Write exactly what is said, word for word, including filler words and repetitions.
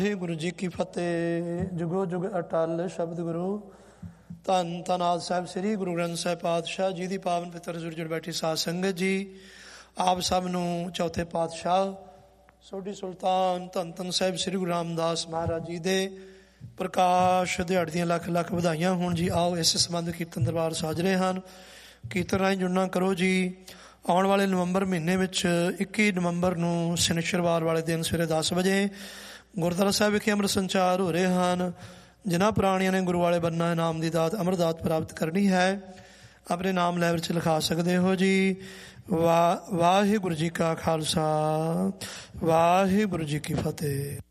ਵਾਹਿਗੁਰੂ ਜੀ ਕੀ ਫਤਿਹ। ਜੁਗੋ ਜੁਗ ਅਟਲ ਸ਼ਬਦ ਗੁਰੂ। ਧੰਨ ਧੰਨ ਆਦਿ ਸਾਹਿਬ ਸ੍ਰੀ ਗੁਰੂ ਗ੍ਰੰਥ ਸਾਹਿਬ ਪਾਤਸ਼ਾਹ ਜੀ ਦੀ ਪਾਵਨ ਪਿੱਤਰ ਜੁੜ ਜੁੜ ਬੈਠੀ ਸਾਧ ਸੰਗਤ ਜੀ, ਆਪ ਸਭ ਨੂੰ ਚੌਥੇ ਪਾਤਸ਼ਾਹ ਸੋਢੀ ਸੁਲਤਾਨ ਧੰਨ ਧੰਨ ਸਾਹਿਬ ਸ੍ਰੀ ਗੁਰੂ ਰਾਮਦਾਸ ਮਹਾਰਾਜ ਜੀ ਦੇ ਪ੍ਰਕਾਸ਼ ਦਿਹਾੜੇ ਦੀਆਂ ਲੱਖ ਲੱਖ ਵਧਾਈਆਂ ਹੋਣ ਜੀ। ਆਓ ਇਸ ਸੰਬੰਧ ਕੀਰਤਨ ਦਰਬਾਰ ਸਾਜ ਰਹੇ ਹਨ। ਕੀਰਤਨ ਰਾਹੀਂ ਜੁੜਨਾ ਕਰੋ ਜੀ। ਆਉਣ ਵਾਲੇ ਨਵੰਬਰ ਮਹੀਨੇ ਵਿੱਚ ਇੱਕੀ ਨਵੰਬਰ ਨੂੰ ਸ਼ਨਿਚਰਵਾਰ ਵਾਲੇ ਦਿਨ ਸਵੇਰੇ ਦਸ ਵਜੇ ਗੁਰਦੁਆਰਾ ਸਾਹਿਬ ਵਿਖੇ ਅੰਮ੍ਰਿਤ ਸੰਚਾਰ ਹੋ ਰਹੇ ਹਨ। ਜਿਨ੍ਹਾਂ ਪ੍ਰਾਣੀਆਂ ਨੇ ਗੁਰੂ ਵਾਲੇ ਬੰਨਾ ਇਨਾਮ ਦੀ ਦਾਤ ਅੰਮ੍ਰਿਤ ਦਾਤ ਪ੍ਰਾਪਤ ਕਰਨੀ ਹੈ, ਆਪਣੇ ਨਾਮ ਲੈਵਲ 'ਚ ਲਿਖਾ ਸਕਦੇ ਹੋ ਜੀ। ਵਾਹ ਵਾਹਿਗੁਰੂ ਜੀ ਕਾ ਖਾਲਸਾ, ਵਾਹਿਗੁਰੂ ਜੀ ਕੀ ਫਤਿਹ।